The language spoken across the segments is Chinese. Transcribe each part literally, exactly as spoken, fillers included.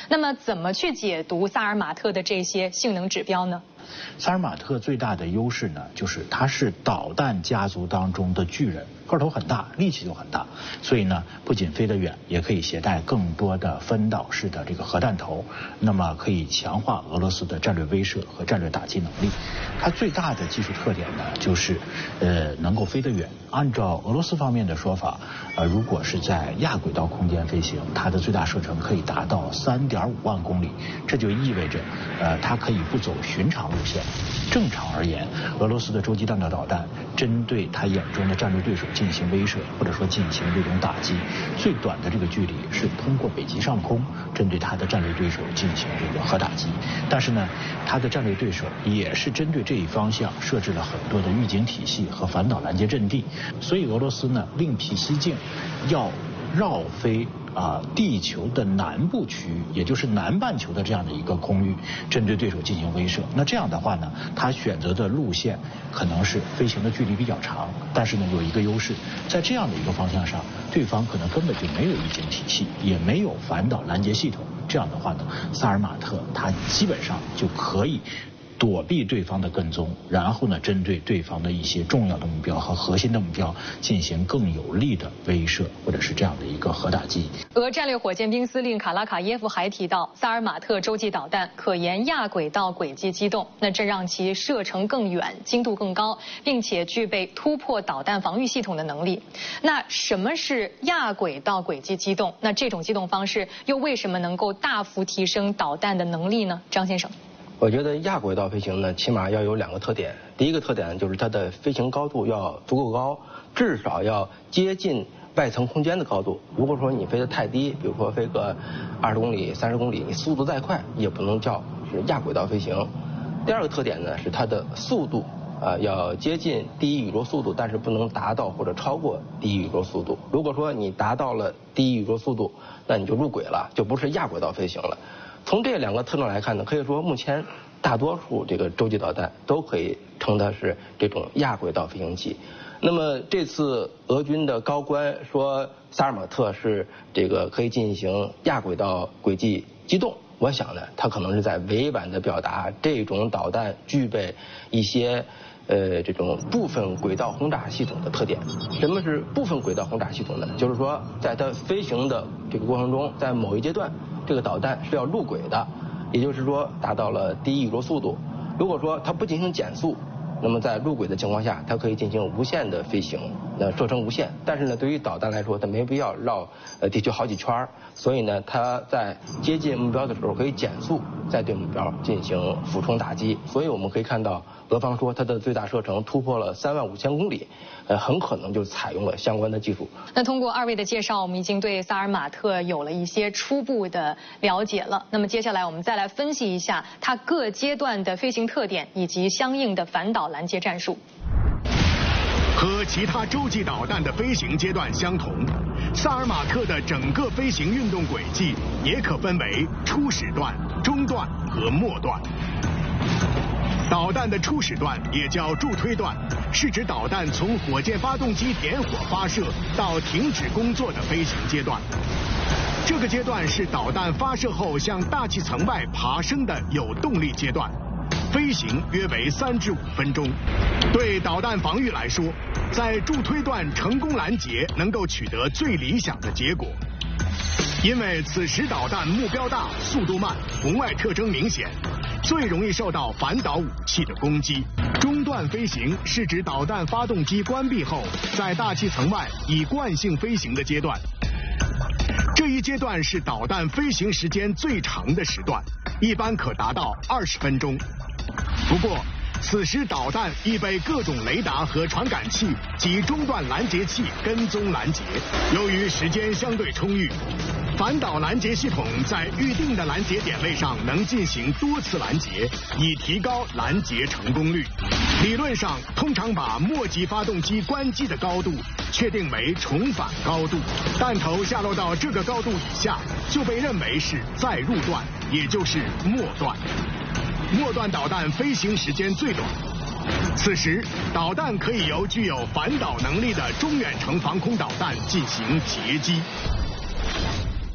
那么怎么去解读萨尔马特的这些性能指标呢？ 萨尔马特最大的优势呢，就是它是导弹家族当中的巨人，个头很大，力气就很大，所以呢，不仅飞得远，也可以携带更多的分导式的这个核弹头，那么可以强化俄罗斯的战略威慑和战略打击能力。它最大的技术特点呢，就是呃能够飞得远。按照俄罗斯方面的说法，呃，如果是在亚轨道空间飞行，它的最大射程可以达到三点五万公里，这就意味着，呃，它可以不走寻常路线。正常而言，俄罗斯的洲际弹道导弹针对他眼中的战略对手进行威慑，或者说进行这种打击，最短的这个距离是通过北极上空针对他的战略对手进行这个核打击。但是呢，他的战略对手也是针对这一方向设置了很多的预警体系和反导拦截阵地，所以俄罗斯呢另辟蹊径，要绕飞啊地球的南部区域，也就是南半球的这样的一个空域，针对对手进行威慑。那这样的话呢，他选择的路线可能是飞行的距离比较长，但是呢有一个优势，在这样的一个方向上，对方可能根本就没有预警体系，也没有反导拦截系统。这样的话呢，萨尔马特它基本上就可以躲避对方的跟踪，然后呢，针对对方的一些重要的目标和核心的目标进行更有力的威慑，或者是这样的一个核打击。 俄战略火箭兵司令卡拉卡耶夫还提到，萨尔马特洲际导弹可沿亚轨道轨迹机动，那这让其射程更远、精度更高，并且具备突破导弹防御系统的能力。那什么是亚轨道轨迹机动？那这种机动方式又为什么能够大幅提升导弹的能力呢？张先生。 我觉得亚轨道飞行呢，起码要有两个特点。第一个特点就是它的飞行高度要足够高，至少要接近外层空间的高度。如果说你飞得太低，比如说飞个二十公里、三十公里，你速度再快也不能叫是亚轨道飞行。第二个特点呢是它的速度啊、呃、要接近第一宇宙速度，但是不能达到或者超过第一宇宙速度。如果说你达到了第一宇宙速度，那你就入轨了，就不是亚轨道飞行了。从这两个特征来看呢，可以说目前大多数这个洲际导弹都可以称它是这种亚轨道飞行器。那么这次俄军的高官说萨尔马特是这个可以进行亚轨道轨迹机动，我想呢，他可能是在委婉地表达这种导弹具备一些呃这种部分轨道轰炸系统的特点。什么是部分轨道轰炸系统呢？就是说在它飞行的这个过程中，在某一阶段这个导弹是要入轨的，也就是说达到了第一宇宙速度。如果说它不进行减速，那么在入轨的情况下，它可以进行无限的飞行，那射程无限。但是呢，对于导弹来说，它没必要绕呃地球好几圈，所以呢，它在接近目标的时候可以减速，再对目标进行俯冲打击。所以我们可以看到，俄方说它的最大射程突破了三万五千公里，呃，很可能就采用了相关的技术。 那通过二位的介绍，我们已经对萨尔马特有了一些初步的了解了。那么接下来我们再来分析一下它各阶段的飞行特点以及相应的反导拦截战术。 和其他洲际导弹的飞行阶段相同，萨尔马特的整个飞行运动轨迹也可分为初始段、中段和末段。导弹的初始段也叫助推段，是指导弹从火箭发动机点火发射到停止工作的飞行阶段。这个阶段是导弹发射后向大气层外爬升的有动力阶段，飞行约为三至五分钟。对导弹防御来说，在助推段成功拦截能够取得最理想的结果，因为此时导弹目标大、速度慢、红外特征明显，最容易受到反导武器的攻击。中段飞行是指导弹发动机关闭后，在大气层外以惯性飞行的阶段。这一阶段是导弹飞行时间最长的时段，一般可达到二十分钟。不过，此时导弹已被各种雷达和传感器及中段拦截器跟踪拦截。由于时间相对充裕，反导拦截系统在预定的拦截点位上能进行多次拦截，以提高拦截成功率。理论上，通常把末级发动机关机的高度确定为重返高度，弹头下落到这个高度以下，就被认为是再入段，也就是末段。末段导弹飞行时间最短，此时导弹可以由具有反导能力的中远程防空导弹进行截击。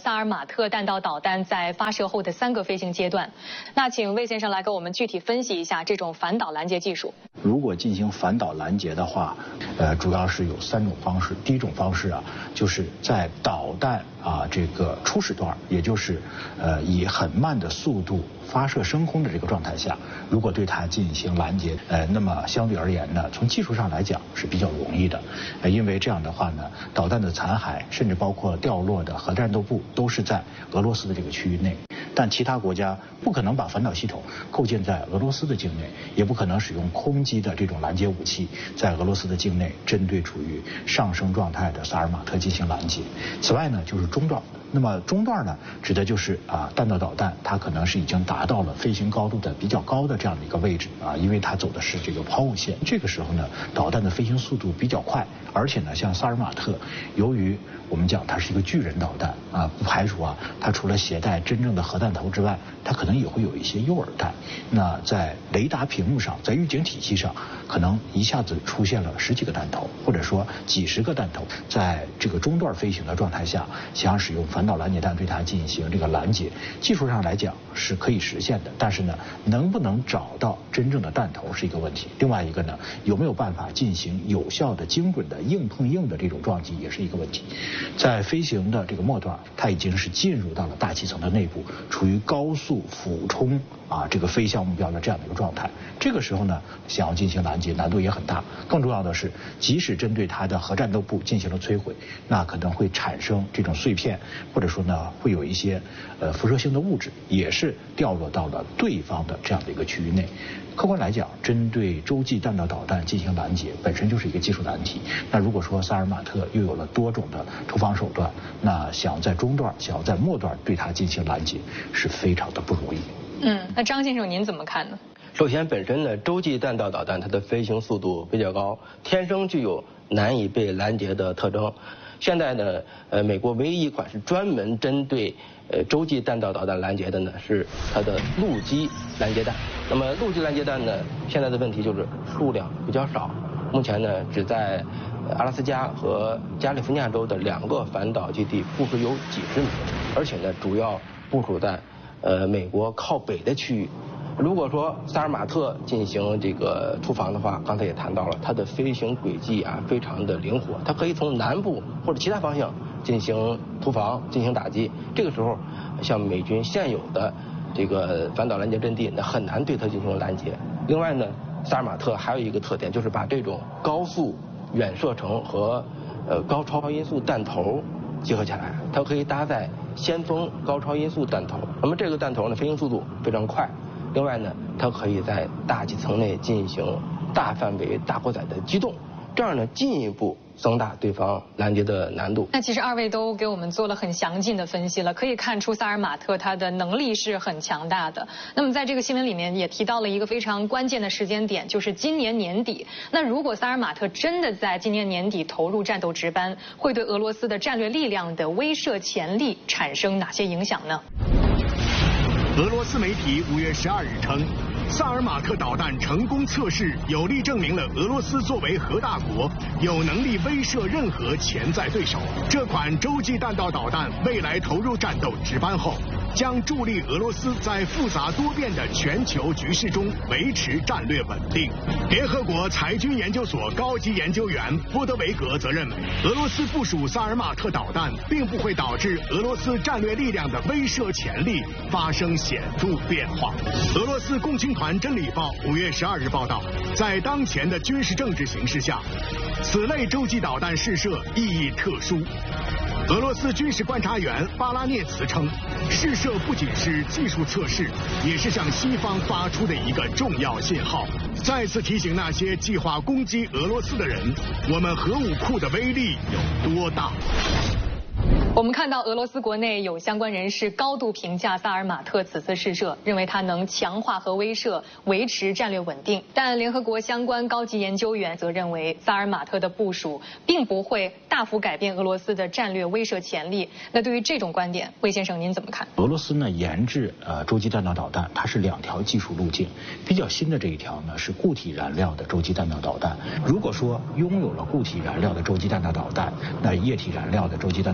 萨尔马特弹道导弹在发射后的三个飞行阶段。那请魏先生来给我们具体分析一下这种反导拦截技术。 如果进行反导拦截的话，呃，主要是有三种方式。第一种方式啊，就是在导弹啊这个初始段，也就是呃以很慢的速度发射升空的这个状态下，如果对它进行拦截，呃，那么相对而言呢，从技术上来讲是比较容易的，呃，因为这样的话呢，导弹的残骸甚至包括掉落的核战斗部都是在俄罗斯的这个区域内。但其他国家不可能把反导系统构建在俄罗斯的境内，也不可能使用空基的这种拦截武器在俄罗斯的境内针对处于上升状态的萨尔马特进行拦截。此外呢，就是中段。那么中段呢，指的就是啊弹道导弹，它可能是已经达到了飞行高度的比较高的这样的一个位置啊，因为它走的是这个抛物线。这个时候呢，导弹的飞行速度比较快，而且呢，像萨尔马特，由于我们讲它是一个巨人导弹啊，不排除啊，它除了携带真正的核弹头之外，它可能也会有一些诱饵弹。那在雷达屏幕上，在预警体系上，可能一下子出现了十几个弹头，或者说几十个弹头，在这个中段飞行的状态下，想使用反导拦截弹对它进行这个拦截，技术上来讲是可以实现的，但是呢，能不能找到真正的弹头是一个问题。另外一个呢，有没有办法进行有效的、精准的硬碰硬的这种撞击也是一个问题。在飞行的这个末段，它已经是进入到了大气层的内部，处于高速俯冲啊这个飞向目标的这样的一个状态。这个时候呢，想要进行拦截难度也很大。更重要的是，即使针对它的核战斗部进行了摧毁，那可能会产生这种碎片，或者说呢，会有一些呃辐射性的物质，也是掉落到了对方的这样的一个区域内。客观来讲，针对洲际弹道导弹进行拦截本身就是一个技术难题。那如果说萨尔马特又有了多种的突防手段，那想在中段、想要在末段对它进行拦截是非常的不容易。 嗯，那张先生您怎么看呢？ 首先，本身呢，洲际弹道导弹它的飞行速度比较高，天生具有难以被拦截的特征。现在呢，呃，美国唯一一款是专门针对呃洲际弹道导弹拦截的呢，是它的陆基拦截弹。那么陆基拦截弹呢，现在的问题就是数量比较少，目前呢，只在阿拉斯加和加利福尼亚州的两个反导基地部署有几十枚，而且呢，主要部署在呃美国靠北的区域。如果说萨尔马特进行这个突防的话，刚才也谈到了，它的飞行轨迹啊非常的灵活，它可以从南部或者其他方向进行突防、进行打击。这个时候，像美军现有的这个反导拦截阵地，那很难对它进行拦截。另外呢，萨尔马特还有一个特点，就是把这种高速远射程和呃高超音速弹头结合起来，它可以搭载先锋高超音速弹头。那么这个弹头呢，飞行速度非常快。另外呢，它可以在大气层内进行大范围、大扩载的机动，这样呢，进一步增大对方拦截的难度。 那其实二位都给我们做了很详尽的分析了，可以看出萨尔马特它的能力是很强大的。那么在这个新闻里面也提到了一个非常关键的时间点，就是今年年底。那如果萨尔马特真的在今年年底投入战斗值班，会对俄罗斯的战略力量的威慑潜力产生哪些影响呢？ 俄罗斯媒体五月十二日称，萨尔马特导弹成功测试，有力证明了俄罗斯作为核大国，有能力威慑任何潜在对手。这款洲际弹道导弹未来投入战斗值班后，将助力俄罗斯在复杂多变的全球局势中维持战略稳定。联合国裁军研究所高级研究员波德维格则认为，俄罗斯部署萨尔马特导弹并不会导致俄罗斯战略力量的威慑潜力发生显著变化。俄罗斯共青团真理报五月十二日报道，在当前的军事政治形势下，此类洲际导弹试射意义特殊。俄罗斯军事观察员巴拉涅茨称，试射不仅是技术测试，也是向西方发出的一个重要信号，再次提醒那些计划攻击俄罗斯的人，我们核武库的威力有多大。 我们看到俄罗斯国内有相关人士高度评价萨尔马特此次试射，认为它能强化核威慑，维持战略稳定。但联合国相关高级研究员则认为，萨尔马特的部署并不会大幅改变俄罗斯的战略威慑潜力。那对于这种观点，魏先生您怎么看？ 俄罗斯呢研制呃洲际弹道导弹，它是两条技术路径，比较新的这一条呢是固体燃料的洲际弹道导弹。如果说拥有了固体燃料的洲际弹道导弹，那液体燃料的洲际弹道导弹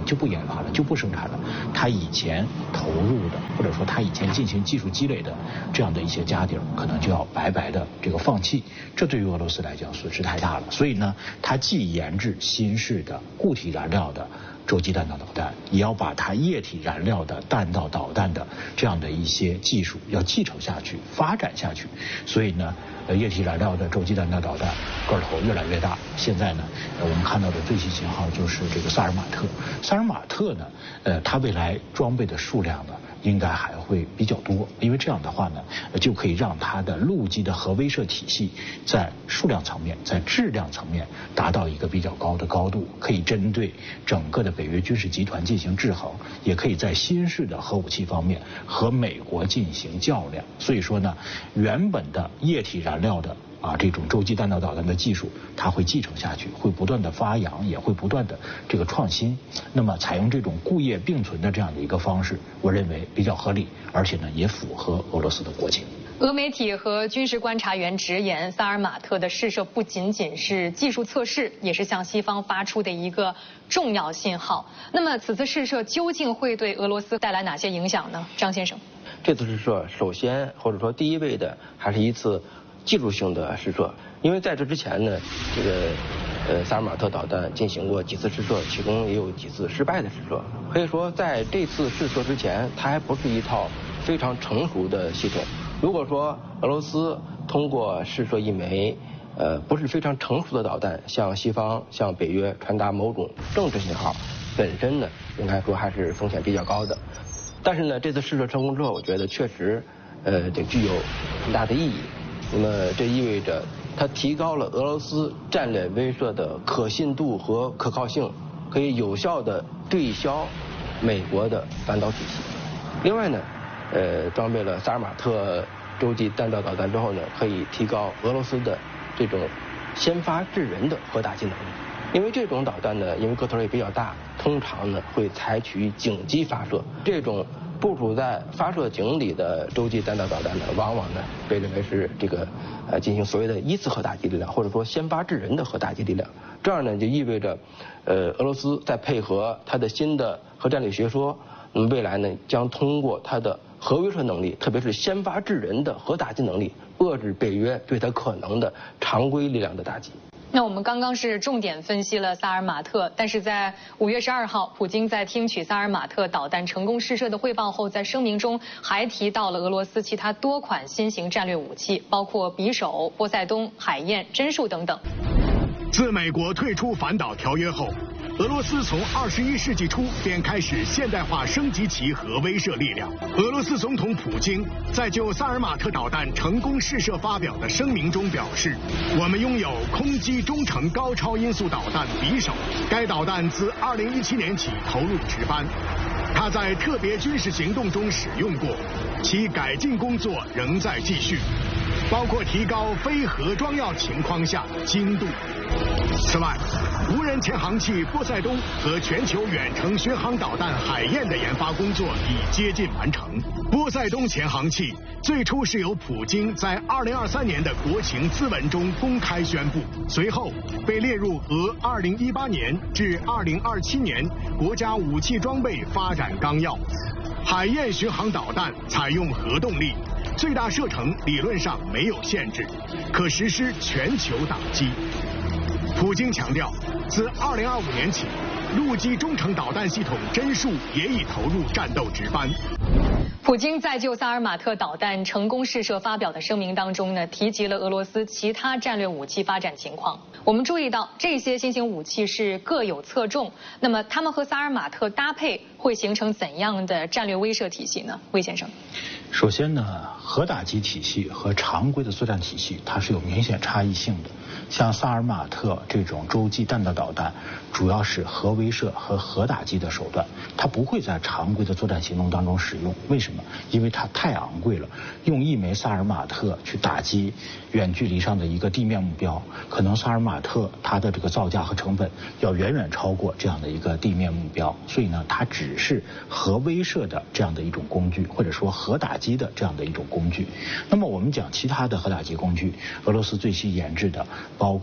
就不研发了，就不生产了。它以前投入的，或者说它以前进行技术积累的这样的一些家底儿，可能就要白白的这个放弃。这对于俄罗斯来讲损失太大了。所以呢，它既研制新式的固体燃料的洲际弹道导弹，也要把它液体燃料的弹道导弹的这样的一些技术要继承下去、发展下去。所以呢，呃，液体燃料的洲际弹道导弹个头越来越大。现在呢，呃，我们看到的最新型号就是这个萨尔马特。萨尔马特呢，呃，它未来装备的数量呢，应该还会比较多，因为这样的话呢，就可以让它的陆基的核威慑体系在数量层面、在质量层面达到一个比较高的高度，可以针对整个的北约军事集团进行制衡，也可以在新式的核武器方面和美国进行较量。所以说呢，原本的液体燃料的啊，这种洲际弹道导弹的技术，它会继承下去，会不断的发扬，也会不断的这个创新。那么，采用这种固液并存的这样的一个方式，我认为比较合理，而且呢，也符合俄罗斯的国情。 俄媒体和军事观察员直言，萨尔马特的试射不仅仅是技术测试，也是向西方发出的一个重要信号。那么，此次试射究竟会对俄罗斯带来哪些影响呢？张先生， 这次试射首先或者说第一位的还是一次技术性的试射，因为在这之前呢，这个呃萨尔马特导弹进行过几次试射，其中也有几次失败的试射。可以说，在这次试射之前，它还不是一套非常成熟的系统。如果说俄罗斯通过试射一枚呃不是非常成熟的导弹，向西方、向北约传达某种政治信号，本身呢应该说还是风险比较高的。但是呢，这次试射成功之后，我觉得确实呃这具有很大的意义。那么这意味着它提高了俄罗斯战略威慑的可信度和可靠性，可以有效地对消美国的反导体系。另外呢，呃，装备了萨尔马特洲际弹道导弹之后呢，可以提高俄罗斯的这种先发制人的核打击能力。因为这种导弹呢，因为个头也比较大，通常呢会采取井击发射。这种部署在发射井里的洲际弹道导弹呢，往往呢被认为是这个呃进行所谓的一次核打击力量，或者说先发制人的核打击力量。这样呢就意味着，呃，俄罗斯在配合它的新的核战略学说，那么未来呢将通过它的核威慑能力，特别是先发制人的核打击能力，遏制北约对它可能的常规力量的打击。 那我们刚刚是重点分析了萨尔马特，但是在五月十二号，普京在听取萨尔马特导弹成功试射的汇报后，在声明中还提到了俄罗斯其他多款新型战略武器，包括匕首、波塞冬、海燕、针数等等。 自美国退出反导条约后，俄罗斯从二十一世纪初便开始现代化升级其核威慑力量。俄罗斯总统普京在就萨尔马特导弹成功试射发表的声明中表示，我们拥有空基中程高超音速导弹匕首，该导弹自二零一七年起投入值班，它在特别军事行动中使用过，其改进工作仍在继续，包括提高非核装药情况下精度。此外，无人潜航器波塞冬和全球远程巡航导弹海燕的研发工作已接近完成。波塞冬潜航器最初是由普京在二零二三年的国情咨文中公开宣布，随后被列入俄二零一八年至二零二七年国家武器装备发展纲要。海燕巡航导弹采用核动力，最大射程理论上没有限制，可实施全球打击。普京强调，自二零二五年起，陆基中程导弹系统针数也已投入战斗值班。 普京在就萨尔马特导弹成功试射发表的声明当中呢，提及了俄罗斯其他战略武器发展情况。我们注意到，这些新型武器是各有侧重，那么它们和萨尔马特搭配会形成怎样的战略威慑体系呢？魏先生。 首先呢，核打击体系和常规的作战体系它是有明显差异性的。像萨尔马特这种洲际弹道导弹，主要是核威慑和核打击的手段，它不会在常规的作战行动当中使用。为什么？因为它太昂贵了，用一枚萨尔马特去打击远距离上的一个地面目标，可能萨尔马特它的这个造价和成本要远远超过这样的一个地面目标，所以呢，它只是核威慑的这样的一种工具，或者说核打击的这样的一种工具。那么我们讲其他的核打击工具，俄罗斯最新研制的包括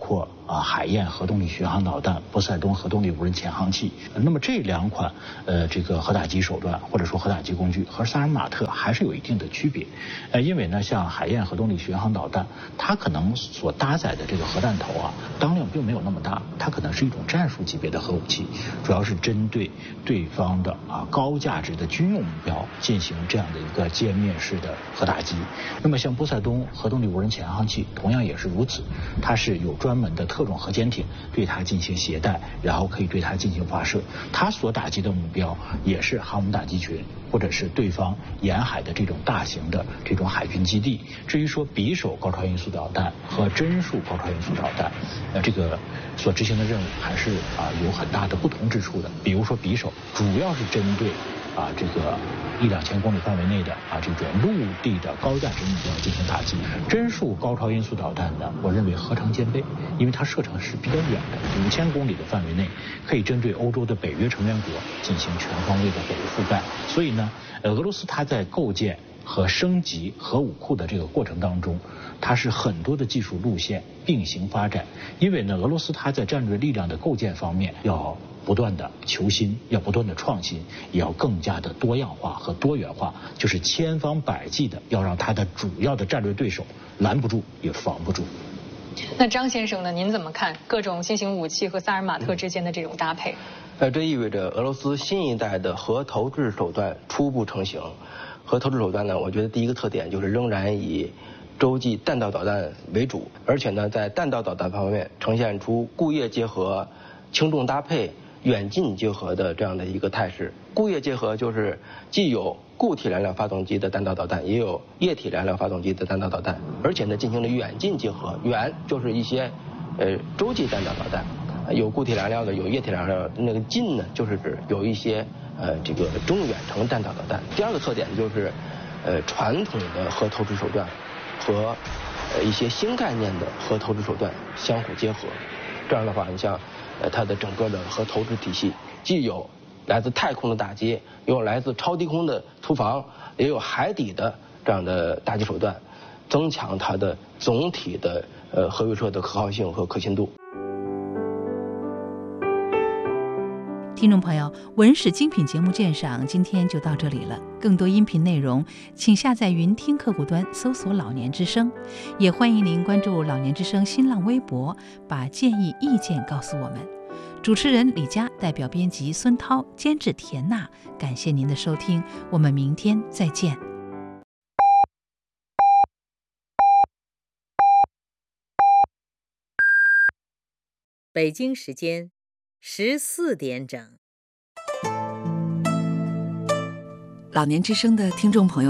啊海燕核动力巡航导弹、波塞冬核动力无人潜航器。那么这两款呃这个核打击手段或者说核打击工具和萨尔马特还是有一定的区别。呃，因为呢，像海燕核动力巡航导弹，它可能所搭载的这个核弹头啊，当量并没有那么大，它可能是一种战术级别的核武器，主要是针对对方的啊高价值的军用目标进行这样的一个歼灭式的核打击。那么像波塞冬核动力无人潜航器同样也是如此，它是有专门的特种核潜艇对它进行携带，然后可以对它进行发射。它所打击的目标也是航母打击群或者是对方沿海的这种大型的这种海军基地。至于说匕首高超音速导弹和针数高超音速导弹，呃，这个所执行的任务还是啊有很大的不同之处的。比如说匕首主要是针对啊这个一两千公里范围内的啊这种陆地的高价值目标进行打击。针数高超音速导弹呢，我认为何尝兼备，因为它射程是比较远的，五千公里的范围内，可以针对欧洲的北约成员国进行全方位的给予覆盖。所以呢，呃，俄罗斯它在构建和升级核武库的这个过程当中，它是很多的技术路线并行发展。因为呢，俄罗斯它在战略力量的构建方面要不断的求新，要不断的创新，也要更加的多样化和多元化，就是千方百计的要让它的主要的战略对手拦不住也防不住。 那张先生呢？您怎么看各种新型武器和萨尔马特之间的这种搭配？ 呃，这意味着俄罗斯新一代的核投掷手段初步成型。核投掷手段呢，我觉得第一个特点就是仍然以洲际弹道导弹为主，而且呢，在弹道导弹方面呈现出固液结合、轻重搭配、远近结合的这样的一个态势。固液结合就是既有固体燃料发动机的弹道导弹，也有液体燃料发动机的弹道导弹，而且呢进行了远近结合。远就是一些呃洲际弹道导弹，有固体燃料的，有液体燃料的。那个近呢，就是指有一些呃这个中远程弹道导弹。第二个特点就是呃传统的核投掷手段和呃一些新概念的核投掷手段相互结合。这样的话，你像呃它的整个的核投掷体系，既有来自太空的打击，也有来自超低空的突防，也有海底的这样的打击手段，增强它的总体的呃核威慑的可靠性和可信度。 听众朋友，文史精品节目鉴赏今天就到这里了。更多音频内容，请下载云听客户端搜索老年之声，也欢迎您关注老年之声新浪微博，把建议意见告诉我们。主持人李佳，代表编辑孙涛，监制田娜，感谢您的收听，我们明天再见。 北京时间十四点整。 老年之声的听众朋友